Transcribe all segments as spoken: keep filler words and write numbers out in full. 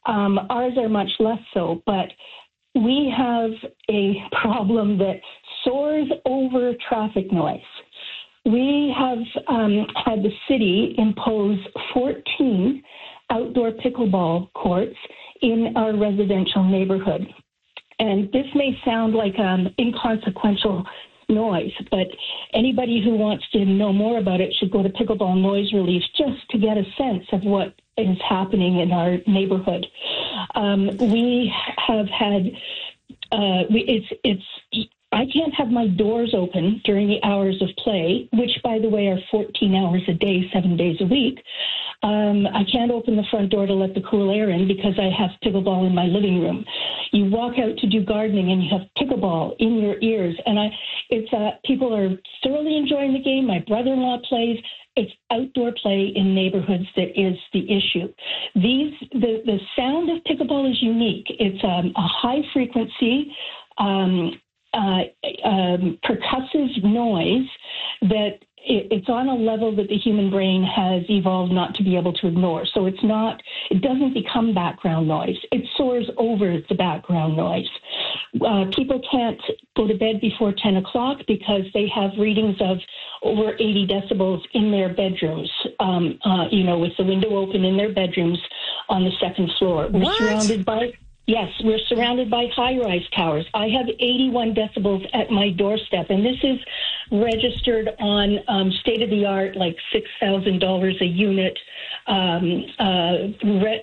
Um, ours are much less so, but we have a problem that soars over traffic noise. We have um, had the city impose fourteen outdoor pickleball courts in our residential neighborhood. And this may sound like um, inconsequential noise, but anybody who wants to know more about it should go to Pickleball Noise Relief just to get a sense of what is happening in our neighborhood. Um, we have had, uh, we, it's, it's, I can't have my doors open during the hours of play, which, by the way, are fourteen hours a day, seven days a week. Um, I can't open the front door to let the cool air in because I have pickleball in my living room. You walk out to do gardening and you have pickleball in your ears. And I, it's uh, people are thoroughly enjoying the game. My brother-in-law plays. It's outdoor play in neighborhoods that is the issue. These the, the sound of pickleball is unique. It's um, a high frequency, um, uh, um, percussive noise that it, it's on a level that the human brain has evolved not to be able to ignore. So it's not, it doesn't become background noise. It soars over the background noise. Uh, people can't go to bed before ten o'clock because they have readings of over eighty decibels in their bedrooms, um, uh, you know, with the window open in their bedrooms on the second floor. We're What? surrounded by, yes, we're surrounded by high-rise towers. I have eighty-one decibels at my doorstep, and this is registered on um, state-of-the-art, like six thousand dollars a unit, um, uh, re-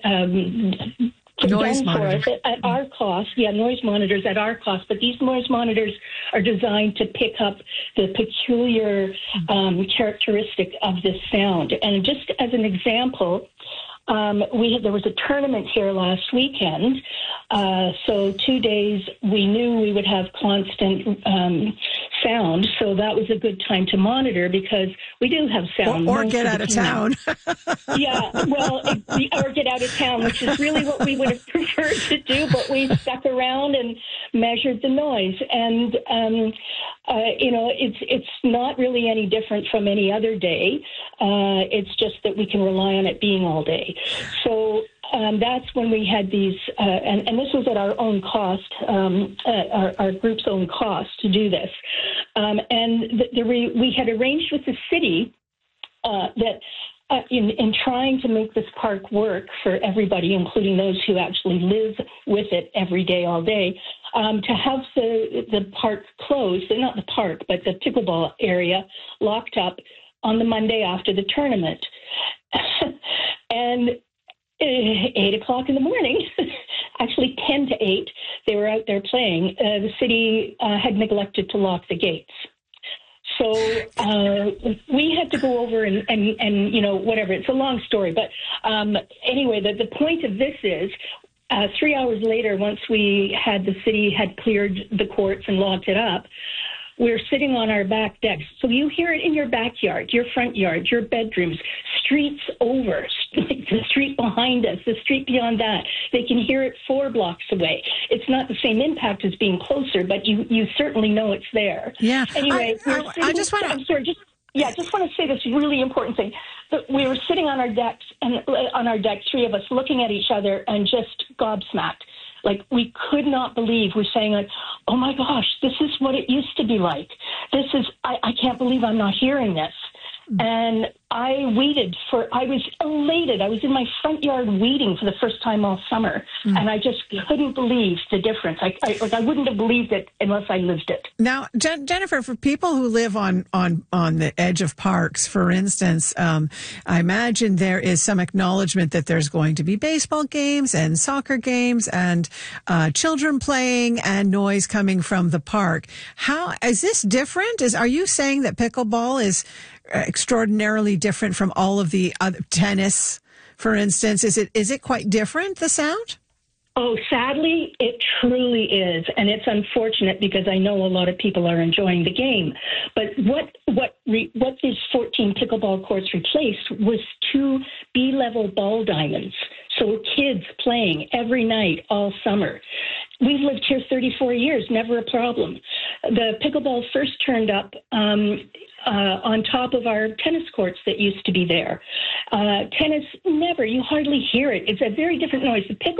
um, Noise monitor. At, at our cost, yeah, noise monitors at our cost, but these noise monitors are designed to pick up the peculiar um, characteristic of this sound. And just as an example, um, we had, there was a tournament here last weekend, uh, so two days we knew we would have constant um, sound, so that was a good time to monitor because we do have sound. Or, or get out of town. Yeah, well, it, or get out of town, which is really what we would have preferred to do, but we stuck around and measured the noise. And, um, uh, you know, it's it's not really any different from any other day. Uh, it's just that we can rely on it being all day. So um, that's when we had these, uh, and, and this was at our own cost, um, uh, our, our group's own cost to do this. Um, and the, the re, we had arranged with the city uh, that Uh, in, in trying to make this park work for everybody, including those who actually live with it every day, all day, um, to have the the park closed, not the park, but the pickleball area locked up on the Monday after the tournament. And eight o'clock in the morning, actually ten to eight, they were out there playing. Uh, the city uh, had neglected to lock the gates. So uh, we had to go over and, and, and, you know, whatever. It's a long story. But um, anyway, the, the point of this is uh, three hours later, once we had the city had cleared the courts and locked it up, we're sitting on our back decks. So you hear it in your backyard, your front yard, your bedrooms, streets over, the street behind us, the street beyond that. They can hear it four blocks away. It's not the same impact as being closer, but you, you certainly know it's there. Yeah. Anyway, I, we're I, sitting, I just want to... I'm sorry, just... Yeah, I just want to say this really important thing. We were sitting on our decks, and on our deck, three of us, looking at each other and just gobsmacked. Like, we could not believe, we're saying, like, oh, my gosh, this is what it used to be like. This is, I, I can't believe I'm not hearing this. And I waited for, I was elated. I was in my front yard weeding for the first time all summer. Mm. And I just couldn't believe the difference. I, I, like, I wouldn't have believed it unless I lived it. Now, Jen, Jennifer, for people who live on, on, on the edge of parks, for instance, um, I imagine there is some acknowledgement that there's going to be baseball games and soccer games and uh, children playing and noise coming from the park. How is this different? Is Are you saying that pickleball is extraordinarily different from all of the other tennis, for instance? Is it is it quite different, the sound? Oh, sadly, it truly is. And it's unfortunate because I know a lot of people are enjoying the game. But what what re, what these fourteen pickleball courts replaced was two B-level ball diamonds. So kids playing every night all summer. We've lived here thirty-four years, never a problem. The pickleball first turned up um, uh, on top of our tennis courts that used to be there. Uh, tennis, never. You hardly hear it. It's a very different noise. The pickle